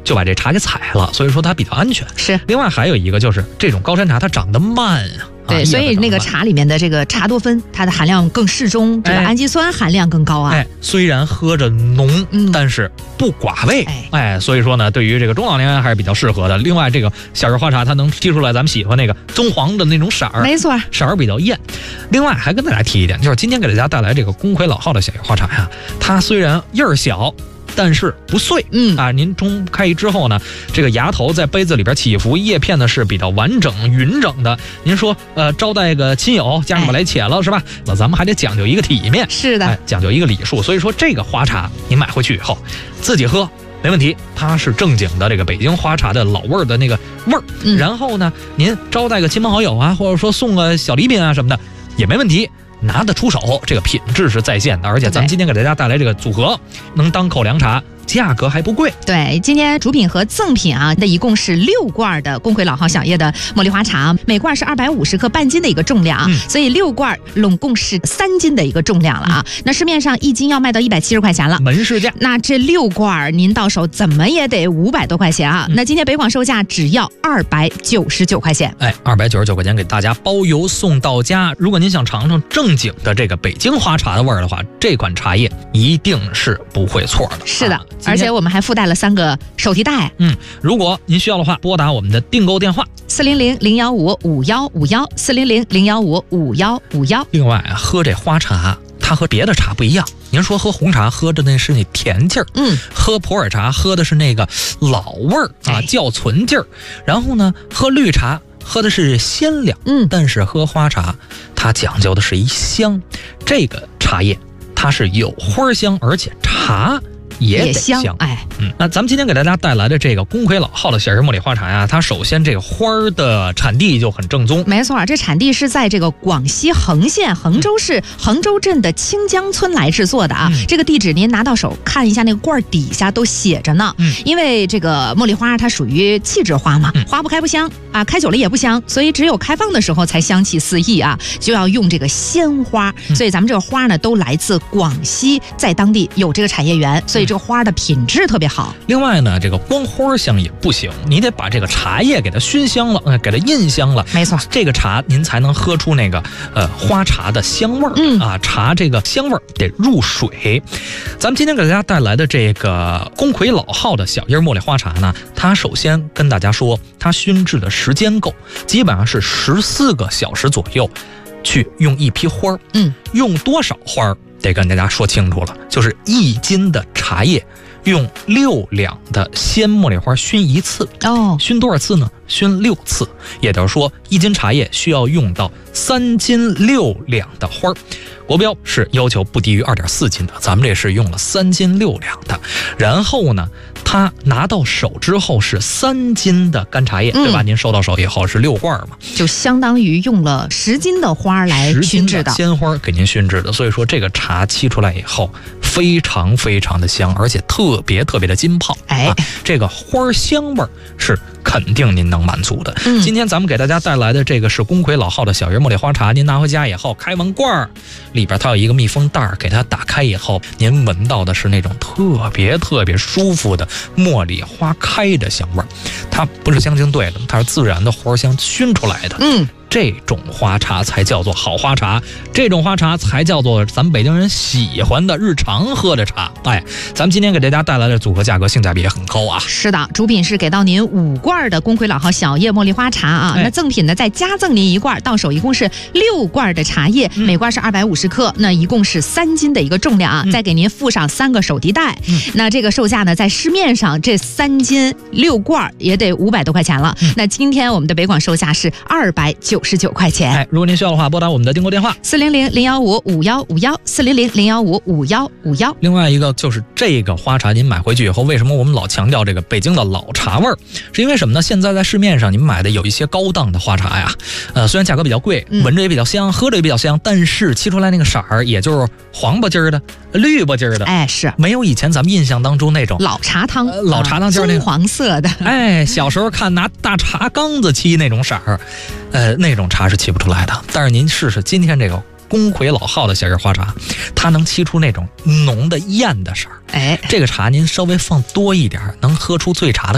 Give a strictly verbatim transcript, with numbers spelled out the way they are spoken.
就把这茶给采了，所以说它比较安全。 是。 另外还有一个就是这种高山茶它长得慢啊。 对，所以那个茶里面的这个茶多酚，它的含量更适中，这个氨基酸含量更高啊。 哎，虽然喝着浓，嗯、但是不寡味。哎, 哎，所以说呢，对于这个中老年人还是比较适合的。另外，这个小叶花茶它能提出来咱们喜欢那个棕黄的那种色儿， 没错， 色儿比较艳。另外还跟大家提一点，就是今天给大家带来这个宫魁老号的小叶花茶呀，它虽然叶儿小，但是不碎，嗯啊，您冲开之后呢，这个芽头在杯子里边起伏，叶片呢是比较完整匀整的。您说，呃，招待个亲友，家人们来且了，哎、是吧？那咱们还得讲究一个体面， 是的， 哎，讲究一个礼数。所以说，这个花茶您买回去以后自己喝没问题，它是正经的这个北京花茶的老味儿的那个味儿。嗯、然后呢，您招待个亲朋好友啊，或者说送个小礼品啊什么的也没问题。拿得出手，这个品质是在线的，而且咱们今天给大家带来这个组合，能当口粮茶，价格还不贵。 对，今天主品和赠品啊，那一共是六罐的宫魁老号小叶的茉莉花茶，每罐是二百五十克，半斤的一个重量啊，嗯、所以六罐拢共是三斤的一个重量了啊。嗯、那市面上一斤要卖到一百七十块钱了， 门市价。 那这六罐您到手怎么也得五百多块钱啊。嗯、那今天北广售价只要二百九十九块钱， 哎，二百九十九块钱给大家包邮送到家。如果您想尝尝正经的这个北京花茶的味儿的话，这款茶叶一定是不会错的。 是的，啊、而且我们还附带了三个手提袋。 嗯，如果您需要的话，拨打我们的订购电话四零零零幺五五幺五幺四零零零幺五五幺五幺。 另外啊，喝这花茶，它和别的茶不一样。您说喝红茶喝的那是那甜劲儿，嗯，喝普洱茶喝的是那个老味儿啊，窖存劲儿。然后呢，喝绿茶喝的是鲜亮，嗯，但是喝花茶它讲究的是一香。这个茶叶它是有花香，而且茶也得香， 哎， 嗯，那咱们今天给大家带来的这个宫魁老号的小叶茉莉花茶呀，它首先这个花儿的产地就很正宗， 没错，这产地是在这个广西恒县衡州市衡州镇的清江村来制作的啊。嗯、这个地址您拿到手看一下，那个罐底下都写着呢。嗯，因为这个茉莉花它属于气质花嘛，嗯、花不开不香啊，开久了也不香，所以只有开放的时候才香气四溢啊，就要用这个鲜花。嗯、所以咱们这个花呢，都来自广西，在当地有这个产业园，所以这个花的品质特别好。 另外呢，这个光花香也不行，你得把这个茶叶给它熏香了，呃，给它印香了。 没错， 这个茶您才能喝出那个呃花茶的香味儿。嗯啊，茶这个香味儿得入水。咱们今天给大家带来的这个宫魁老号的小叶茉莉花茶呢，它首先跟大家说，它熏制的时间够，基本上是十四个小时左右，去用一批花儿。嗯，用多少花儿？得跟大家说清楚了，就是一斤的茶叶用六两的鲜茉莉花熏一次。哦，熏多少次呢？熏六次，也就是说一斤茶叶需要用到三斤六两的花儿。国标是要求不低于二点四斤的，咱们这是用了三斤六两的。然后呢，它拿到手之后是三斤的干茶叶，嗯、对吧？您收到手以后是六罐嘛， 就相当于用了十斤的花来熏制的， 鲜花给您熏制的。所以说这个茶沏出来以后非常非常的香，而且特别特别的浸泡。哎，啊、这个花香味是肯定您能满足的。嗯、今天咱们给大家带来的这个是宫魁老号的小叶茉莉花茶，您拿回家以后开完罐儿，里边它有一个密封袋，给它打开以后，您闻到的是那种特别特别舒服的茉莉花开的香味儿。它不是香精兑的，它是自然的花香熏出来的。嗯。这种花茶才叫做好花茶，这种花茶才叫做咱们北京人喜欢的日常喝的茶。哎，咱们今天给大家带来的组合价格性价比也很高啊。 是的，主品是给到您五罐的宫魁老号小叶茉莉花茶啊，哎、那赠品呢再加赠您一罐，到手一共是六罐的茶叶，嗯、每罐是二百五十克，那一共是三斤的一个重量啊，嗯、再给您附上三个手提袋。嗯、那这个售价呢，在市面上这三斤六罐也得五百多块钱了。嗯、那今天我们的北广售价是二百九十九块钱。 哎，如果您需要的话，拨打我们的订购电话四零零零幺五五幺五幺四零零零幺五五幺五幺。 另外一个就是这个花茶，您买回去以后，为什么我们老强调这个北京的老茶味儿？是因为什么呢？现在在市面上您买的有一些高档的花茶呀，呃，虽然价格比较贵，闻着也比较香，嗯、喝着也比较香，但是沏出来那个色儿，也就是黄不筋儿的、绿不筋儿的， 哎，是没有以前咱们印象当中那种老茶汤， 呃、老茶汤就是那棕黄色的。 哎，小时候看拿大茶缸子沏那种色儿，呃，那种茶是沏不出来的。但是您试试今天这个宫魁老号的小叶花茶，它能沏出那种浓的艳的色儿。哎，这个茶您稍微放多一点，能喝出醉茶的